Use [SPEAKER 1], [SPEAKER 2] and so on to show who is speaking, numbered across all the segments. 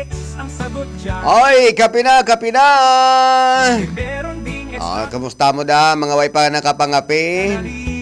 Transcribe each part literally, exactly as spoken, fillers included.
[SPEAKER 1] Oy, kape na, kape na. Oh, kamusta mo da, mga way pa nakapangapi?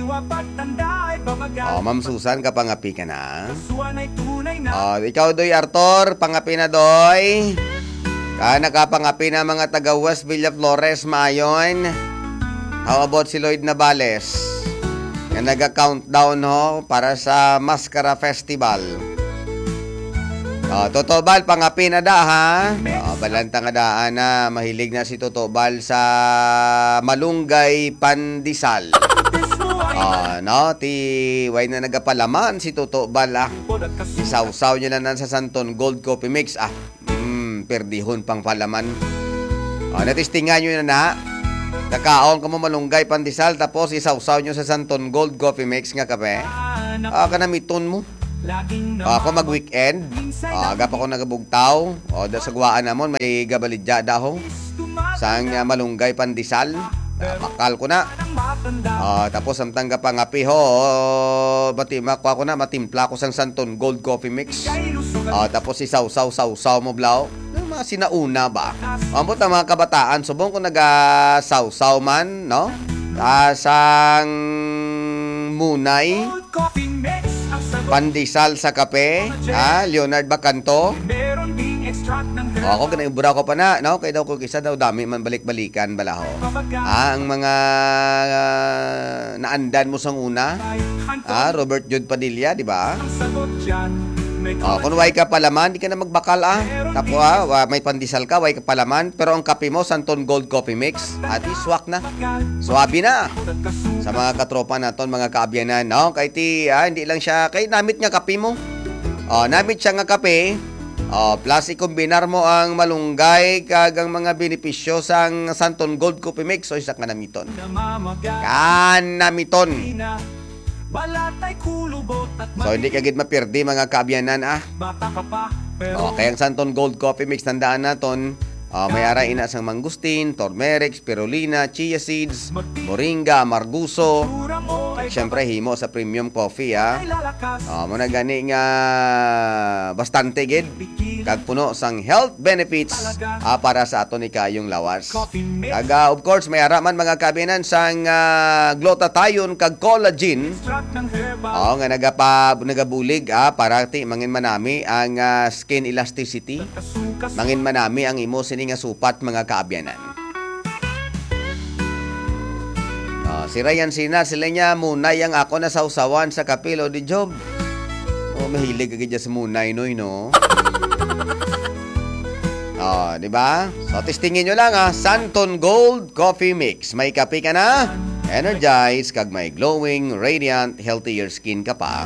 [SPEAKER 1] Oh, Ma'am Susan, kapangapi ka na? Oh, ikaw doy Arthur, pangapi na doy. Ah, nakapangapi na mga taga West Villa Flores, maayon. How about si Lloyd Navales? Yan naga-countdown ho para sa Mascara Festival. Oh, Totobal, pangapi na da ha. Oh, balanta nga daan na mahilig na si Totobal sa malunggay pandesal. Oh, no, ti way na nagapalaman si Totobal ah. Isawsaw niya na sa Santon Gold Coffee Mix ah. Mm, perdihon pang palaman. Oh, natistingan niyo na na. Nakaon ka mo malunggay pandesal tapos isawsaw niyo sa Santon Gold Coffee Mix nga kape. Ah, kanamiton mo. Uh, ako mag-weekend, uh, agap ako nagabugtaw, o uh, sa guwaan namon may gabalidya daho, sang uh, malunggay pandesal, uh, bakal ko na, uh, tapos ang tangga pa ngapi ho, uh, matima ko na, matimpla ko sang Santon Gold Coffee Mix, uh, tapos isaw-saw-saw-saw mo blaw, uh, sinauna ba? Ambot ang mga kabataan, subong ko nag-saw-saw man, no? Uh, sang munay, pandesal sa kape, ha? Leonard Bacanto. O, ako ganayubura ko pa na, no? Kaya daw ko kisa daw dami man balik-balikan balaho. Ah, ang mga uh, naandan mo sang una, ah, Robert Jude Padilla, di ba? O, kung way ka palaman, di ka na magbakal ah. Tapo ah, may pandesal ka, way ka palaman, pero ang kape mo, Santon Gold Coffee Mix, ati swak na. Swabe na. Sa mga katropa naton, mga kaabyanan, no? Kay ti, ah, hindi lang siya, kay namit nga kape mo. O, namit siya nga kape, o, plus ikombinar mo ang malunggay kagang mga benepisyo sang Santon Gold Coffee Mix, o isa ka namiton. Kanamiton. So, hindi kagid mapirdi mga kaabyanan ah. O, kaya ang Santon Gold Coffee Mix, tandaan naton, Uh, may ara ina sang mangustin, turmeric, spirulina, chia seeds, moringa, marguso. Siyempre himo sa premium coffee ha. Uh, muna gani nga bastante gid kag puno sang health benefits uh, para sa aton ikayong lawas. Kag uh, of course may ara man mga kabinan sang uh, glutathione kag collagen. Oh, nga nagapa nagabulig ah, para ti mangin manami ang uh, skin elasticity. Mangin manami ang imo sini nga supat mga kaabyanan. Oh, si Ryan Sina sila niya munay ang ako na sausawan sa kapilo di job. Oh, mahilig agad sa munay noy no. Oh, di ba? So testingin niyo lang ah, Santon Gold Coffee Mix. May kape ka na? Energize kag may glowing, radiant, healthier skin ka pa.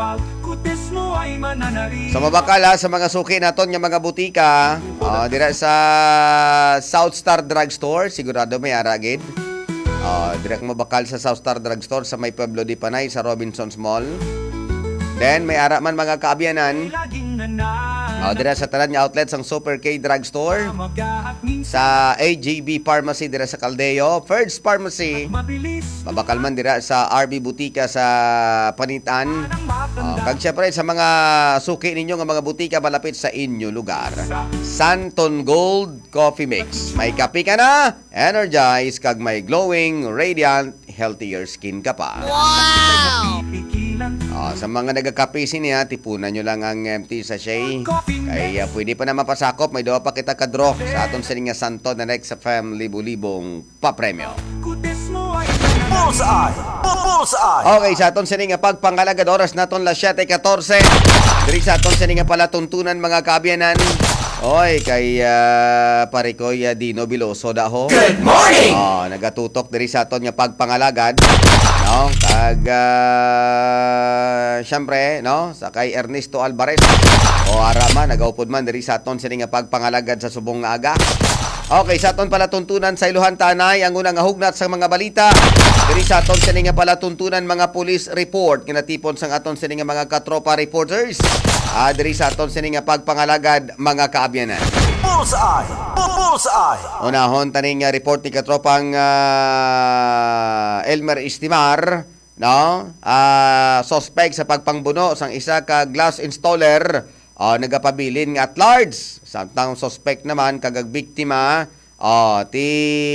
[SPEAKER 1] Sa mabakala sa mga suki naton nga mga butika, uh, dira sa South Star Drugstore, sigurado may aragid. Uh, dira kang mabakal sa South Star Drugstore sa may Pueblo de Panay sa Robinsons Mall. Then may ara man mga kaabyanan. Uh, dira sa tanan nga outlet sang Super K Drugstore, sa A J B Pharmacy dira sa Caldeo, First Pharmacy, mabakal man dira sa R B Butika sa Panitan. Uh, kag syempre sa mga suki ninyo nga mga butika malapit sa inyo lugar. Santon Gold Coffee Mix. May kape ka na, energize kag may glowing, radiant, healthier skin ka pa.
[SPEAKER 2] Wow!
[SPEAKER 1] Oh, sa mga nagakape siniya, tipunan nyo lang ang empty sachet. Kaya uh, pwede pa na mapasakop. May doa pa kita kadro sa aton sininga Santo na next sa Fam Libo-libong papremyo.
[SPEAKER 3] Bullseye! Bullseye!
[SPEAKER 1] Okay, sa aton sininga pagpangalagad oras naton la siyete fourteen. Diri sa aton sininga palatuntunan mga kaabyanan. Oy, kay uh, Parikoy uh, Dino Biloso daho.
[SPEAKER 3] Good morning!
[SPEAKER 1] Oh, nagatutok diri sa aton nga pagpangalagad. No, kag uh, syempre, no, sa kay Ernesto Alvarez. O arama nagaupod man diri sa aton sini nga pagpangalagad sa subong nga aga. Okay, sa aton palatuntunan sa Ilohan Tanay ang unang hugnat sa mga balita. Diri sa aton sini nga palatuntunan mga police report kinatipon sang aton sini nga mga katropa reporters. Ah, diri sa aton sini nga pagpangalagad mga kaabyanan.
[SPEAKER 3] Bullseye! Bullseye!
[SPEAKER 1] Unahon taning nga report ni katropang uh, Elmer Istimar, no? Uh, suspect sa pagpangbuno sang isa ka glass installer oh, nagapabilin nga at large. Samtang suspect naman kagag biktima, oh, ti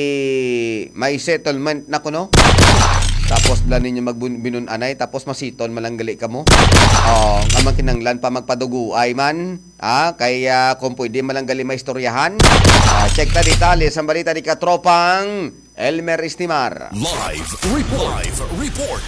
[SPEAKER 1] may settlement na kuno. Tapos la ninyo magbinunanay tapos masiton malanggali ka mo. Oh, kamang kinanglan pa magpaduguay man. Ah, kaya kung pwede malanggali maistoryahan. Ah, check ta detalye sa balita ni katropang Elmer Istimar.
[SPEAKER 3] Live report. Live report.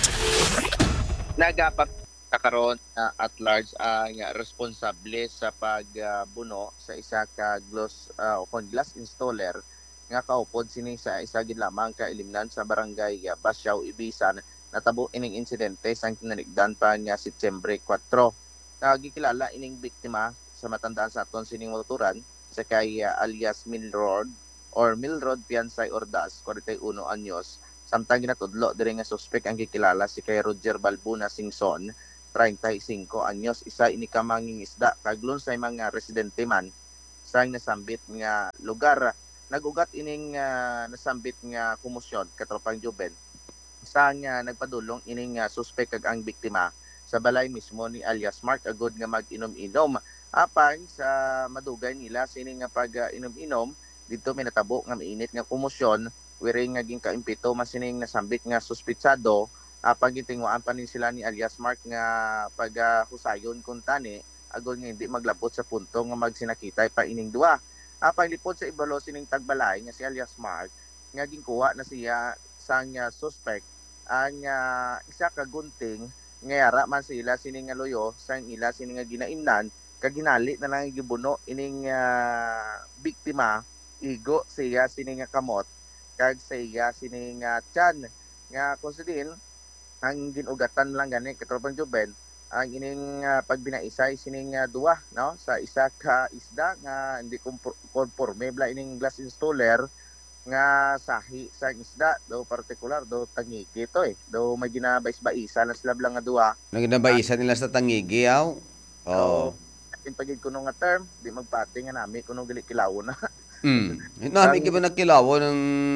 [SPEAKER 2] Nagapat kakaroon uh, at large ang uh, responsable sa pagbuno uh, sa isa ka glass uh, o glass installer nga kaupod sini sa isa gid lamang ka ilimnan sa barangay uh, Basyaw, Ibisan natabo ining insidente sang tinanigdan pa nga Setyembre kwatro. Nagikilala ining biktima sa matandaan sa aton sining motoran sa kay uh, alias Milrod or Milrod Piansay Ordas, forty-one anyos. Samtang ginatudlo diri nga suspek ang gikilala si kay Roger Balbuna Singson, thirty-five anyos, isa ini ka mangingisda kaglon sa mga residente man sang nasambit nga lugar. Nagugat ining uh, nasambit nga komosyon katropang Juben sang uh, nagpadulong ining uh, suspek kag ang biktima sa balay mismo ni alias Mark agud nga mag-inom-inom apan sa madugay nila sining nga pag-inom-inom dito may natabo nga mainit nga komosyon wiring nga ginka-impito masining nasambit nga suspitsado apan gitingwaan pa ni sila ni alias Mark nga paghusayon uh, kun tani agud nga hindi maglabot sa punto nga magsinakitay pa ining duha. Apang lipod sa ibalo sining tagbalay nga si alias Mark nga ginkuha na siya sang uh, suspect ang uh, isa ka gunting nga yara man sila sining nga loyo sang ila sining nga ginaimnan kag ginali na lang gibuno ining uh, biktima igo siya sining nga kamot kag siya sining nga tiyan nga konsidin ang ginugatan lang gani katropang Juben ang ining uh, pagbinaisay sining uh, duwa no sa isa ka isda nga hindi konforme bla ining glass installer nga sahi sa isda do partikular do tangigi to eh do may ginabais-baisa na sila lang nga duwa
[SPEAKER 1] Naginabaisa nila sa tangigi aw. Oh.
[SPEAKER 2] in pagid kuno nga term di magpati nga nami kuno gali kilawo na.
[SPEAKER 1] Hmm. Nami gyud ba nagkilawo ng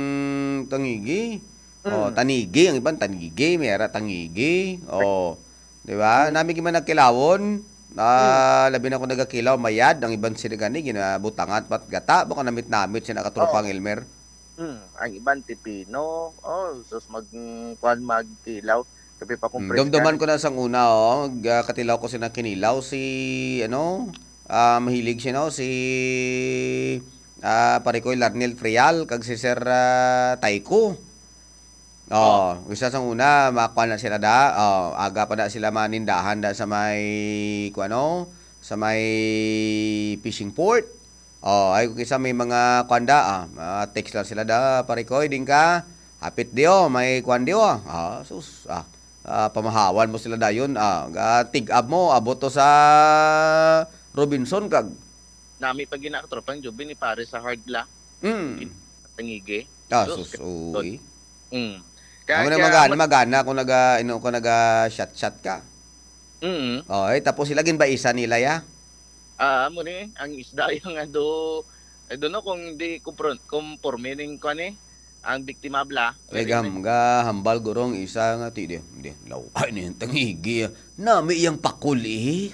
[SPEAKER 1] tangigi? Oh, tanigi ang ibang tanigi, mayara tangigi. Oh. Di ba? Nami gyud man nagkilawon. Ah, labi na ko nagakilaw mayad ang ibang sinigani ginabutangan pat gata baka namit-namit siya nakatropang Elmer.
[SPEAKER 2] Hmm, ang ibang tipino. Oh, sus mag kuan magkilaw. Kapi pa kung
[SPEAKER 1] Hmm, Dumduman ko na sang una oh, Mag- katilaw ko siya kinilaw si ano, ah mahilig siya no si ah Parikoy Larnel Frial kag si Sir ah, Taiko. Oh, isa sang una makuha na sila da. Oh, aga pa na sila manindahan da sa may kuano, sa may fishing port. Oh, ay kung isa may mga kwanda ah, ah, text lang sila da Parikoy din ka. Hapit dio, may kwan dio ah. Ah, sus ah. Ah, pamahawan mo sila dayon ah ga tig-up mo abot to sa Robinson kag
[SPEAKER 2] nami pag ginakatropang Juben ni pare sa hardla
[SPEAKER 1] mm
[SPEAKER 2] tangigi.
[SPEAKER 1] ah
[SPEAKER 2] Sus,
[SPEAKER 1] sus uy
[SPEAKER 2] Mm.
[SPEAKER 1] amo na magana magana kung naga ino ko naga shot shot ka
[SPEAKER 2] Mm.
[SPEAKER 1] oy tapos sila gin ba isa nila ya
[SPEAKER 2] Ah, mo ni ang isda yung ado I don't know kung di kumpron conforme ning kuan eh ang biktima bla.
[SPEAKER 1] ay gam ga hambal gurong isa nga ti di di law ay ni tangigi nami iyang pakuli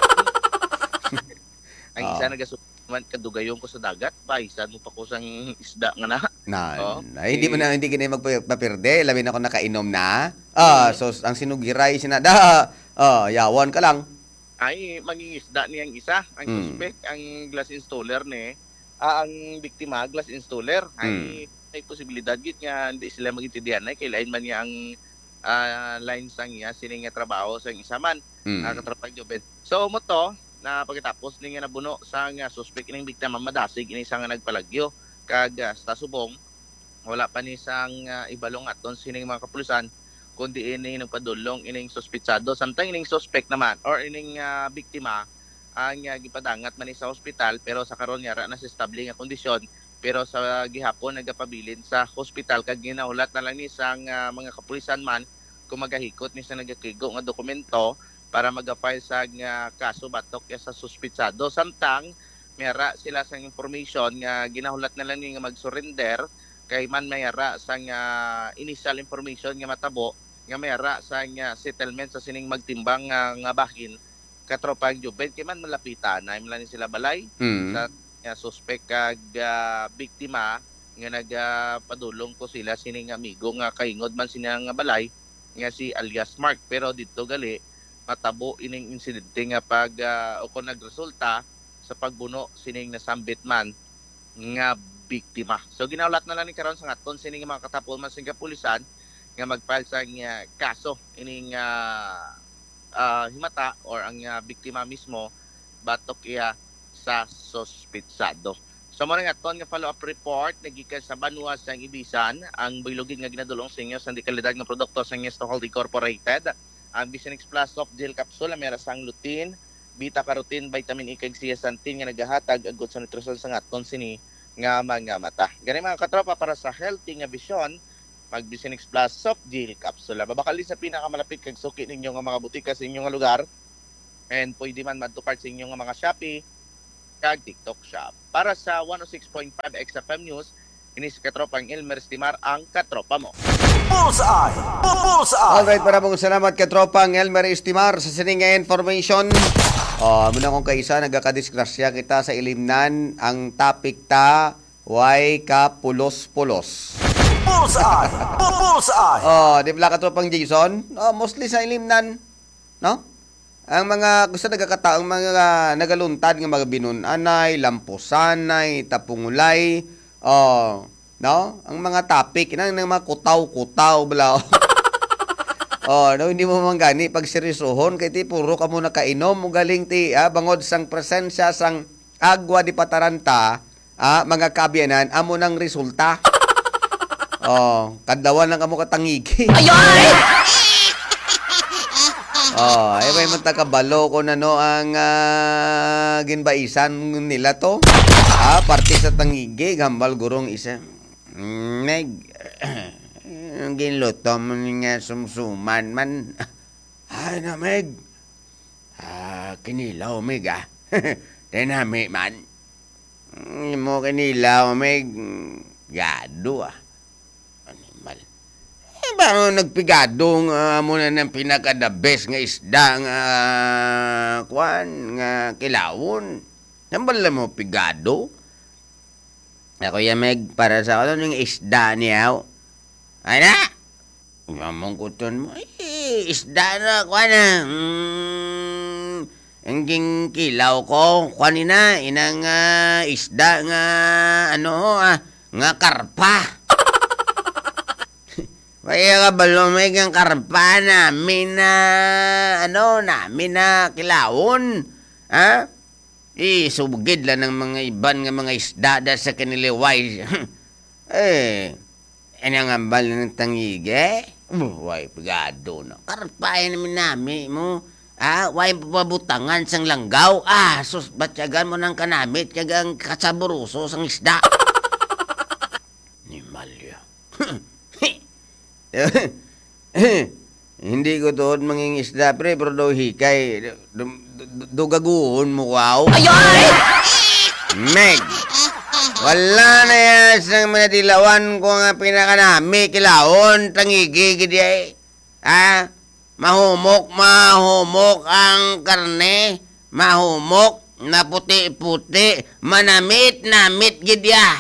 [SPEAKER 2] Ang isa nagasuman kadugayon ko sa dagat, paisan mo pa ko sang isda nga na.
[SPEAKER 1] na,
[SPEAKER 2] Oh,
[SPEAKER 1] na hindi mo na hindi kini magpapirde labi na ko nakainom na ah so ang sinugiray sinada ah yawan ka lang
[SPEAKER 2] Ay mangingisda niyang isa, ang
[SPEAKER 1] Mm.
[SPEAKER 2] suspect, ang glass installer ni, ah, ang biktima glass installer. Ay may posibilidad gid nga hindi sila magintindihan ay kailan man niya ang ah, line sang iya sining nga trabaho sang isa man.
[SPEAKER 1] mm.
[SPEAKER 2] Ah, katrapag Juben. So mo to na pagkatapos ni nga nabuno sa nga suspect ining biktima madasig ini sa nga nagpalagyo kag uh, sa subong wala pa ni sang uh, ibalong aton sining mga kapulisan kundi ini nagpadulong ining suspitsado samtang ining suspect naman or ining uh, biktima ang uh, gipadangat man ni sa ospital pero sa karon yara na sa stable nga kondisyon pero sa gihapon nagapabilin sa hospital kag ginaulat na lang ni sang uh, mga kapulisan man kung magahikot ni sa nagakigo nga dokumento para mag-file sa nga kaso batok ya sa suspitsado. Samtang mayara sila sa information nga ginahulat na lang ni nga mag-surrender kay man mayara sa nga initial information nga matabo nga mayara sa nga settlement sa sining magtimbang nga, nga bahin katropang Juben kay man malapitan na imlan sila balay
[SPEAKER 1] Mm.
[SPEAKER 2] sa nga suspect kag ah, biktima nga nagapadulong ko sila sining amigo nga kaingod man sina nga balay nga si alias Mark, pero dito gali matabo ining insidente nga pag uh, o kung nagresulta sa pagbuno sining nasambit man nga biktima. So ginaulat na lang ni karon sa ngaton sining mga katapon man sing kapulisan nga mag-file sa nga kaso ining uh, uh, himata or ang uh, biktima mismo batok iya sa sospitsado. So mo nga ton nga follow-up report nagikan sa Banwa sa Ibisan ang bilogid nga ginadulong sa inyo sa dekalidad nga produkto sa Ngesto Holding Incorporated. Ang Bisinix Plus Soft Gel Capsule may rasang lutein, beta-carotene, vitamin E kag zeaxanthin nga nagahatag agud sa nutrisyon sa ngaton sini nga mga mata. Gani mga katropa para sa healthy nga vision, mag Bisinix Plus Soft Gel Capsule. Babakali sa pinakamalapit kag suki ninyo nga mga butika sa inyong nga lugar. And pwede man madto-part sa inyong nga mga Shopee kag TikTok Shop. Para sa one oh six point five X F M News, ini si Katropang Elmer Estimar ang katropa mo.
[SPEAKER 3] Bullseye! Bullseye!
[SPEAKER 1] Alright, maraming salamat katropang Elmer Estimar sa sining nga information. Oh, muna kong kaisa nagakadisgrasya kita sa ilimnan ang topic ta why ka pulos-pulos.
[SPEAKER 3] Bullseye! Bullseye!
[SPEAKER 1] Oh, di ba katropang Jason? Oh, mostly sa ilimnan, no? Ang mga gusto nagkakataong mga nagaluntad nga mga binunanay, lampusanay, tapungulay, oh, no? Ang mga topic, inang ng mga kutaw-kutaw, bala. Oh, no, hindi mo man gani pag seryosohon kay ti puro ka mo nakainom mo galing ti ah, bangod sang presensya sang agwa di pataranta, ah, mga kabyanan amo nang resulta. Oh, kadawan lang kamo katangigi. Ayoy! Oh, ay may magtakabalo ko na no ang uh, ginbaisan nila to. Ah, parte sa tangigi, gambal gurong isa. Meg, ang ginluto mo nga sumsuman man. Ay na, Meg. Ah, kinilaw, Meg, ah. Tinami man. Hindi mo kinilaw, Meg. Gado, ah. Animal. Eh, ba nagpigado nga mo na ng pinaka-the best nga isda nga kwan, nga kilawon. Nambala mo pigado? Ako yan, Meg, para sa ano yung isda niyaw. Ay na! Mamang kuton mo, eh, isda na, kwan na. Mm, ang king kilaw ko, kwan na, inang uh, isda nga, ano, ah, nga karpa. Kaya ka ba lumig ang karpa namin na, ano, namin na kilawon? Ha? Isubgid lang ng mga iban nga mga isda dahil sa kaniliway. Eh, anong ambal ng tangige? Uh, way, pagado na. Karpa yan namin namin mo. Ah, way pabutangan sang langgaw. Ah, sus, batyagan mo ng kanamit kagang kasaburuso sang isda. Ni Malya. Hindi ko doon mangingisda, pre, pero daw hikay. Dugaguhon mo, wow. Ayoy! Meg, wala na yan sa mga dilawan ko nga pinakanami, kilawon, tangigigid ay. Ha? Mahumok, mahumok ang karne, mahumok, na puti-puti, manamit-namit gidya.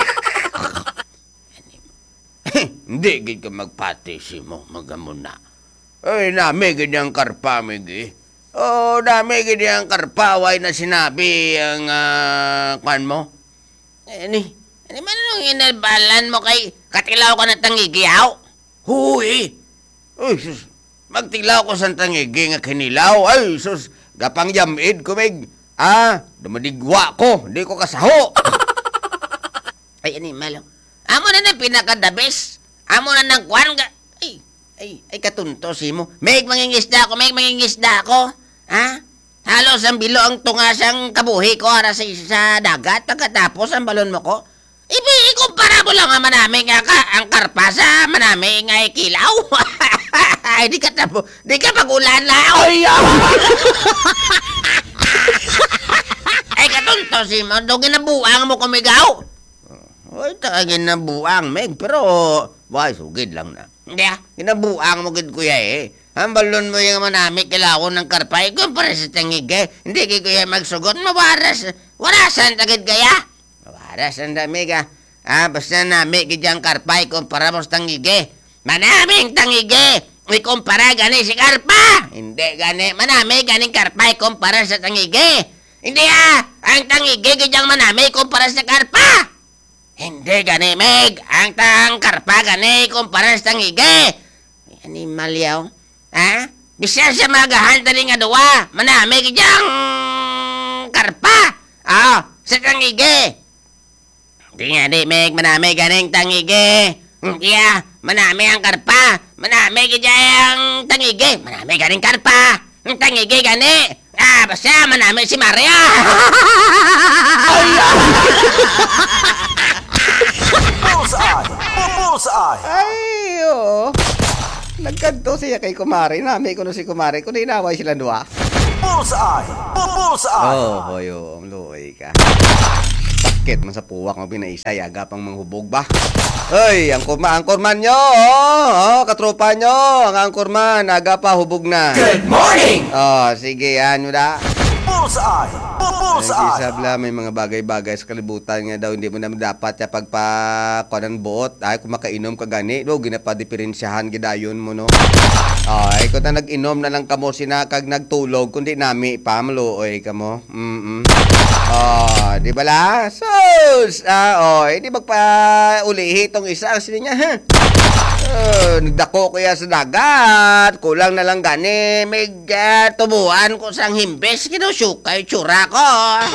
[SPEAKER 1] Hindi gid ka magpatisi mo, magamon na. Ay, nami gid ang karpa, Migi. Oh, dami gid ang karpa, way na sinabi ang uh, kwan mo. Ani, ani man nung inalbalan mo kay katilaw ka na tangigiyaw? Huy! Uy, sus, magtilaw ko sa tangigi nga kinilaw. Ay, sus, gapang yamid ko, Mig. Ah, dumadigwa ko, di ko kasaho. Ay, ani, malang. Amo na na pinaka-the-best. Amo na ng kwan ga... Ay, ay, ay katunto si mo. Meg, mangingisda ako, meg, mangingisda ako. Ha? Halos ang bilo ang tungasang kabuhi ko ara sa, sa dagat. Pagkatapos ang balon mo ko. Ibi, ikumpara mo lang ang manami nga ka, ang karpa sa manami nga ikilaw. Ay, di ka tapo, di ka pagulan na. Ay, ay katunto si mo. Doon ginabuang mo kumigaw. Ay, tagagin na buang, Meg. Pero, why, sugid lang na. Hindi ah, ginabuang mo gid kuya eh.
[SPEAKER 4] Ang balon mo yung manamik kilawon ng karpay kumpara sa tangige. Hindi kay kuya magsugot, mawaras. Warasan tagad kaya. Mawaras ang dami ka. Ah, basta nami kidyang karpay kumpara mo sa tangige. Manaming tangige. May kumpara gani si karpa. Hindi gani. Manami ganing karpay kumpara sa tangige. Hindi ah. Ang tangige kidyang manami kumpara sa karpa. Hindi gani, Meg. Ang tang karpa gani kumpara sa tangige. Animal yaw. Ha? Bisa sa magahan tali nga duwa. Manami kidyang karpa. Ah, sa tangige. Di nga di, Meg. Manami ganing tangige. Hindi ah. Manami ang karpa. Manami kidyang tangige. Manami ganing karpa. Ang tangige gani. Ah, basta manami si Maria.
[SPEAKER 3] Bullseye! Bullseye!
[SPEAKER 1] Ay, oo. Nagkanto siya kay Kumari. Nami ko no si Kumari. Kung inaway silang dua.
[SPEAKER 3] Bullseye! Bullseye!
[SPEAKER 1] Oh, boy, oh. Luoy ka. Sakit man sa puwak mo pinaisay. Aga pang manghubog ba? Ay, ang kurma, ang kurman nyo. Oh, oh, katropa nyo. Ang angkurman. Aga pa, hubog na.
[SPEAKER 3] Good morning!
[SPEAKER 1] Oh, sige, yan mo na.
[SPEAKER 3] Bullseye! Bullseye!
[SPEAKER 1] Nagkisabla, may mga bagay-bagay sa kalibutan nga daw. Hindi mo naman dapat ya pagpakuan ng buot. Ay, kung makainom ka gani, no, ginapadiferensyahan gidayon mo, no. Ay, kung na nag-inom na lang kamo sinakag nagtulog, kundi nami pa, maluoy ka mo. Mm-mm. Oh, di ba la? Sus! Ah, oh, di magpa-ulihi itong isa. Sino niya, ha? Uh, nagdako ko ya sa dagat. Kulang na lang gani. May uh, tubuan ko sang himbes. Kinusukay tsura ko.